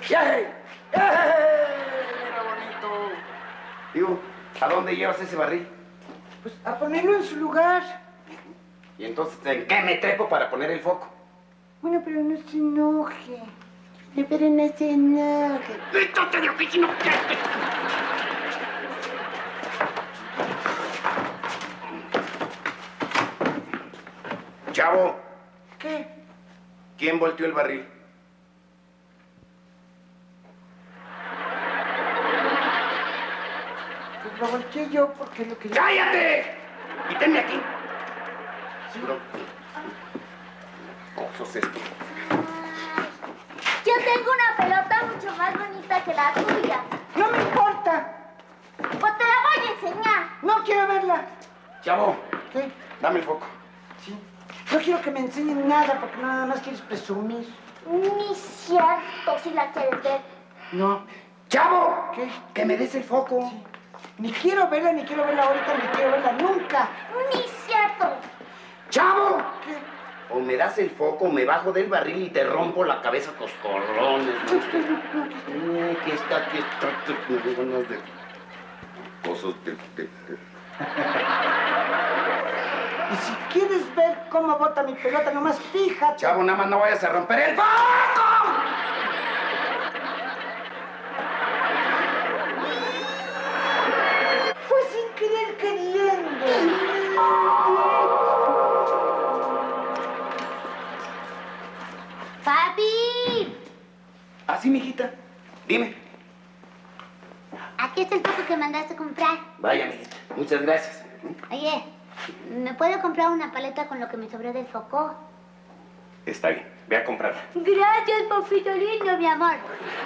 ¡Mira bonito! Digo, ¿a dónde llevas ese barril? Pues a ponerlo en su lugar. ¿Y entonces en qué me trepo para poner el foco? Bueno, pero no se enoje. Pero no se enoje. ¡Quítate de aquí, si no quieres! Chavo. ¿Qué? ¿Quién volteó el barril? Pues lo volteé yo porque lo que... ¡Cállate! Y tenme aquí. Sí. Cosas esto. Yo tengo una pelota mucho más bonita que la tuya. ¡No me importa! Pues te la voy a enseñar. ¡No quiero verla! Chavo. ¿Qué? Dame el foco. Sí. No quiero que me enseñen nada porque nada más quieres presumir. Ni cierto, si la quieres ver. No. ¡Chavo! ¿Qué? Que me des el foco. Sí. Ni quiero verla ahorita, ni quiero verla nunca. Ni cierto. ¡Chavo! ¿Qué? O me das el foco, me bajo del barril y te rompo la cabeza a coscorrones. ¿No? Aquí está. Tengo ganas de cosas de... Y si quieres ver cómo bota mi pelota, nomás fíjate. Chavo, nada más no vayas a romper el foco. Fue sin querer queriendo. ¡Papi! Así, mijita. Dime. Aquí está el foco que mandaste comprar. Vaya, mijita. Muchas gracias. Oye, ¿me puedo comprar una paleta con lo que me sobró del foco? Está bien. Ve a comprarla. Gracias, papito lindo, mi amor.